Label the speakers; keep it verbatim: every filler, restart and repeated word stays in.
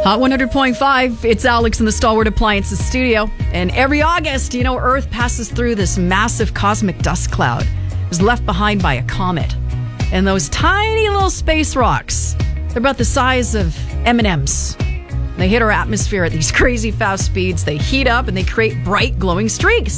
Speaker 1: Hot one hundred point five, it's Alex in the Stalwart Appliances studio. And every August, you know, Earth passes through this massive cosmic dust cloud. It was left behind by a comet. And those tiny little space rocks, they're about the size of M and M's. They hit our atmosphere at these crazy fast speeds. They heat up and they create bright glowing streaks.